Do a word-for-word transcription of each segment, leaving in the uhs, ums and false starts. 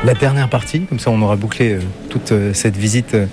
la dernière partie, comme ça on aura bouclé euh, toute euh, cette visite euh,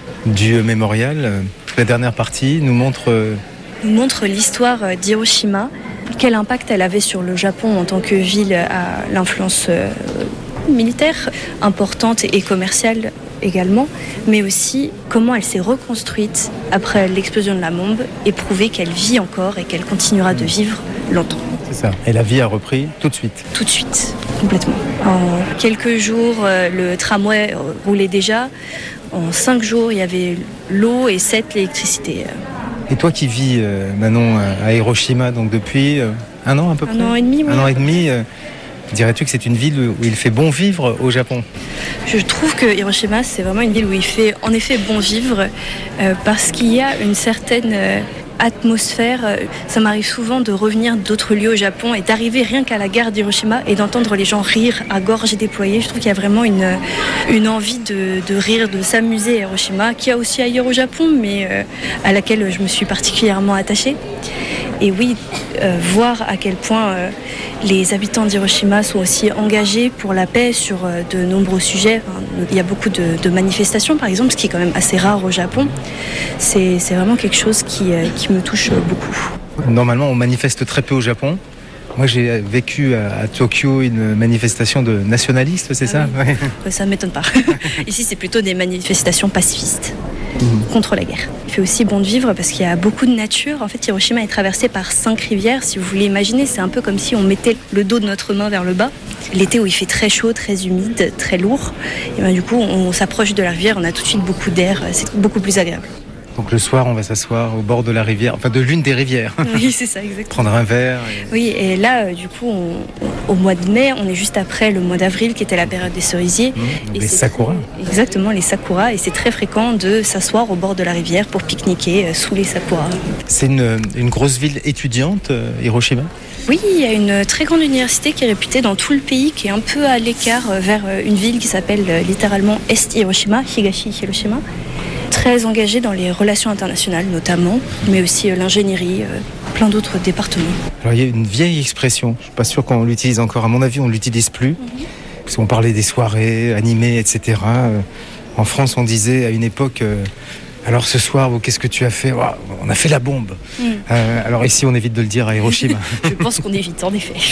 du euh, mémorial. Euh, la dernière partie nous montre... Euh... nous montre l'histoire euh, d'Hiroshima, quel impact elle avait sur le Japon en tant que ville à l'influence euh, militaire importante et commerciale également, mais aussi comment elle s'est reconstruite après l'explosion de la bombe et prouver qu'elle vit encore et qu'elle continuera de vivre longtemps. C'est ça. Et la vie a repris tout de suite. Tout de suite, complètement. En quelques jours, euh, le tramway roulait déjà. En cinq jours, il y avait l'eau et sept l'électricité. Et toi qui vis, euh, Manon, à Hiroshima, donc depuis euh, un an à peu un près an et demi, oui. Un an et demi, euh, dirais-tu que c'est une ville où il fait bon vivre au Japon ? Je trouve que Hiroshima, c'est vraiment une ville où il fait en effet bon vivre euh, parce qu'il y a une certaine euh, atmosphère. Ça m'arrive souvent de revenir d'autres lieux au Japon et d'arriver rien qu'à la gare d'Hiroshima et d'entendre les gens rire à gorge déployée. Je trouve qu'il y a vraiment une, une envie de, de rire, de s'amuser à Hiroshima, qu'il y a aussi ailleurs au Japon, mais euh, à laquelle je me suis particulièrement attachée. Et oui, euh, voir à quel point euh, les habitants d'Hiroshima sont aussi engagés pour la paix sur euh, de nombreux sujets. Enfin, il y a beaucoup de, de manifestations, par exemple, ce qui est quand même assez rare au Japon. C'est, c'est vraiment quelque chose qui, euh, qui me touche beaucoup. Normalement, on manifeste très peu au Japon. Moi, j'ai vécu à, à Tokyo une manifestation de nationalistes, c'est ah ça oui. Ouais. Ça ne m'étonne pas. Ici, c'est plutôt des manifestations pacifistes. Mmh. Contre la guerre. Il fait aussi bon de vivre parce qu'il y a beaucoup de nature. En fait, Hiroshima est traversé par cinq rivières. Si vous voulez imaginer, c'est un peu comme si on mettait le dos de notre main vers le bas. L'été où il fait très chaud, très humide, très lourd. Et ben, du coup, on s'approche de la rivière, on a tout de suite beaucoup d'air. C'est beaucoup plus agréable. Donc le soir, on va s'asseoir au bord de la rivière, enfin de l'une des rivières. Oui, c'est ça, exactement. Prendre un verre. Et... Oui, et là, euh, du coup, on, on, au mois de mai, on est juste après le mois d'avril, qui était la période des cerisiers. Mmh, et les sakuras. Très, exactement, les sakuras. Et c'est très fréquent de s'asseoir au bord de la rivière pour pique-niquer euh, sous les sakuras. C'est une, une grosse ville étudiante, euh, Hiroshima ? Oui, il y a une très grande université qui est réputée dans tout le pays, qui est un peu à l'écart euh, vers une ville qui s'appelle euh, littéralement Est Hiroshima, Higashi Hiroshima. Très engagé dans les relations internationales notamment, mais aussi euh, l'ingénierie, euh, plein d'autres départements. Alors il y a une vieille expression, je ne suis pas sûr qu'on l'utilise encore, à mon avis on ne l'utilise plus, mm-hmm. parce qu'on parlait des soirées animées, et cetera. Euh, en France on disait à une époque, euh, alors ce soir, oh, qu'est-ce que tu as fait ? Oh, on a fait la bombe. Mm. Euh, alors ici on évite de le dire à Hiroshima. Je pense qu'on évite en effet.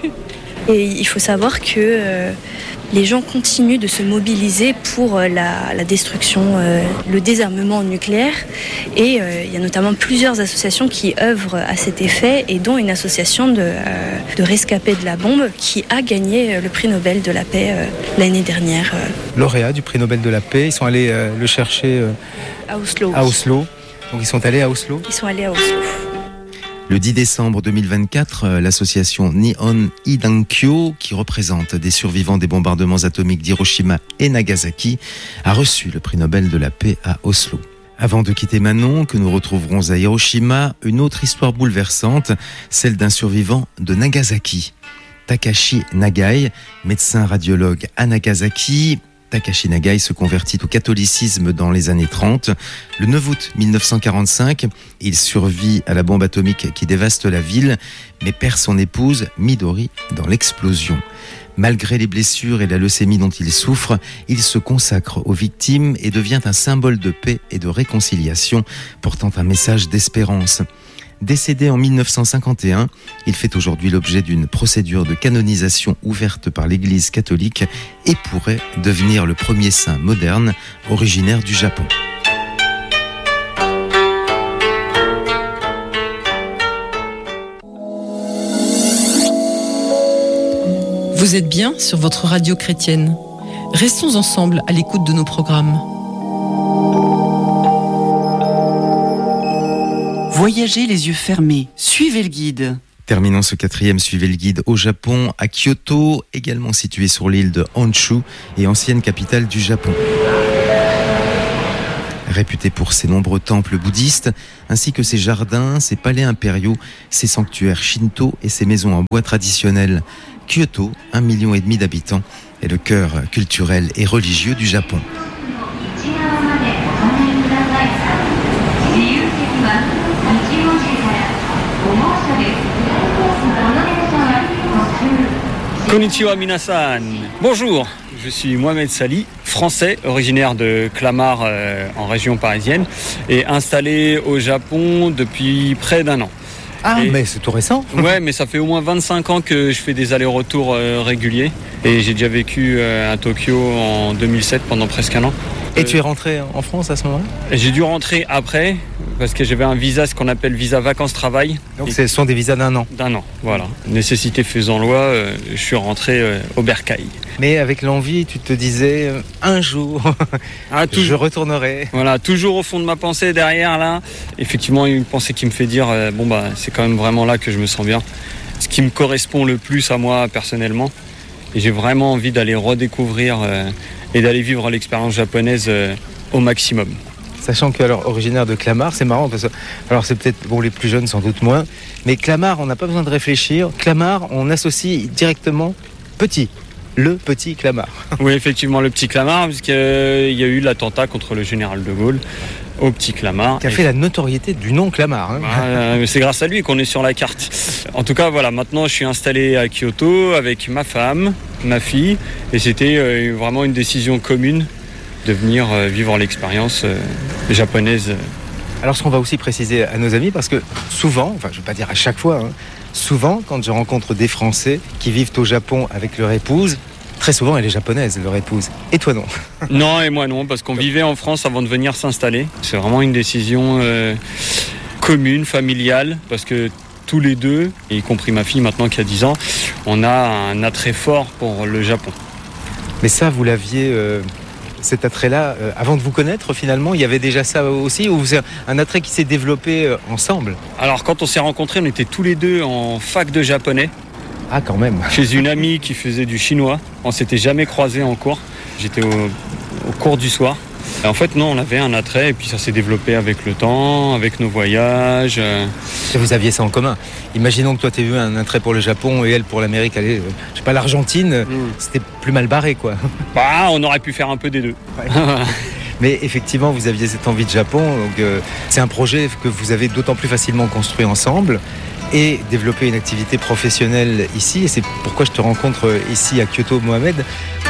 Et il faut savoir que euh, les gens continuent de se mobiliser pour euh, la, la destruction, euh, le désarmement nucléaire. Et euh, il y a notamment plusieurs associations qui œuvrent à cet effet, et dont une association de, euh, de rescapés de la bombe qui a gagné le prix Nobel de la paix euh, l'année dernière. Euh. Lauréat du prix Nobel de la paix, ils sont allés euh, le chercher euh, à Oslo. À Oslo. Donc ils sont allés à Oslo. Ils sont allés à Oslo. Le dix décembre deux mille vingt-quatre, l'association Nihon Hidankyo, qui représente des survivants des bombardements atomiques d'Hiroshima et Nagasaki, a reçu le prix Nobel de la paix à Oslo. Avant de quitter Manon, que nous retrouverons à Hiroshima, une autre histoire bouleversante, celle d'un survivant de Nagasaki. Takashi Nagai, médecin radiologue à Nagasaki. Takashi Nagai se convertit au catholicisme dans les années trente. Le neuf août mille neuf cent quarante-cinq, il survit à la bombe atomique qui dévaste la ville, mais perd son épouse Midori dans l'explosion. Malgré les blessures et la leucémie dont il souffre, il se consacre aux victimes et devient un symbole de paix et de réconciliation, portant un message d'espérance. Décédé en mille neuf cent cinquante et un, il fait aujourd'hui l'objet d'une procédure de canonisation ouverte par l'Église catholique et pourrait devenir le premier saint moderne originaire du Japon. Vous êtes bien sur votre radio chrétienne. Restons ensemble à l'écoute de nos programmes. Voyagez les yeux fermés, suivez le guide. Terminons ce quatrième Suivez le guide au Japon, à Kyoto, également situé sur l'île de Honshu et ancienne capitale du Japon. Réputé pour ses nombreux temples bouddhistes, ainsi que ses jardins, ses palais impériaux, ses sanctuaires shinto et ses maisons en bois traditionnelles, Kyoto, un million et demi d'habitants, est le cœur culturel et religieux du Japon. Konnichiwa minasan. Bonjour, je suis Mohamed Sali, français, originaire de Clamart euh, en région parisienne et installé au Japon depuis près d'un an. Ah, et... mais c'est tout récent. Ouais, mais ça fait au moins vingt-cinq ans que je fais des allers-retours euh, réguliers et j'ai déjà vécu euh, à Tokyo en deux mille sept pendant presque un an. Et euh... tu es rentré en France à ce moment-là ? J'ai dû rentrer après parce que j'avais un visa, ce qu'on appelle visa vacances-travail. Donc ce sont des visas d'un an. D'un an, voilà. Nécessité faisant loi, euh, je suis rentré euh, au bercail. Mais avec l'envie, tu te disais, euh, un jour, ah, toujours, je retournerai. Voilà, toujours au fond de ma pensée derrière là. Effectivement, il y a une pensée qui me fait dire, euh, bon bah c'est quand même vraiment là que je me sens bien. Ce qui me correspond le plus à moi personnellement. Et j'ai vraiment envie d'aller redécouvrir euh, et d'aller vivre l'expérience japonaise euh, au maximum. Sachant que, alors, originaire de Clamart, c'est marrant parce que, alors c'est peut-être, bon, les plus jeunes sans doute moins, mais Clamart, on n'a pas besoin de réfléchir. Clamart, on associe directement petit, le petit Clamart. Oui, effectivement, le petit Clamart, puisqu'il y a eu l'attentat contre le général de Gaulle au petit Clamart. Qui a fait et... la notoriété du nom Clamart. Hein. Bah, c'est grâce à lui qu'on est sur la carte. En tout cas, voilà, maintenant je suis installé à Kyoto avec ma femme, ma fille, et c'était vraiment une décision commune de venir euh, vivre l'expérience euh, japonaise. Alors ce qu'on va aussi préciser à nos amis, parce que souvent, enfin je ne vais pas dire à chaque fois, hein, souvent quand je rencontre des Français qui vivent au Japon avec leur épouse, très souvent elle est japonaise, leur épouse. Et toi non ? Non, et moi non, parce qu'on vivait en France avant de venir s'installer. C'est vraiment une décision euh, commune, familiale, parce que tous les deux, y compris ma fille maintenant qui a dix ans, on a un attrait fort pour le Japon. Mais ça, vous l'aviez... Euh... cet attrait-là, euh, avant de vous connaître, finalement, il y avait déjà ça aussi, ou c'est un attrait qui s'est développé euh, ensemble ? Alors, quand on s'est rencontrés, on était tous les deux en fac de japonais. Ah, quand même. Chez une amie qui faisait du chinois. On s'était jamais croisés en cours. J'étais au, au cours du soir. Et en fait, non, on avait un attrait, et puis ça s'est développé avec le temps, avec nos voyages. Et vous aviez ça en commun. Imaginons que toi, tu aies eu un attrait pour le Japon et elle pour l'Amérique. Allez, je sais pas, l'Argentine, mmh. C'était plus mal barré, quoi. Bah, on aurait pu faire un peu des deux. Ouais. Mais effectivement, vous aviez cette envie de Japon. Donc, euh, c'est un projet que vous avez d'autant plus facilement construit ensemble et développer une activité professionnelle ici. Et c'est pourquoi je te rencontre ici à Kyoto, Mohamed.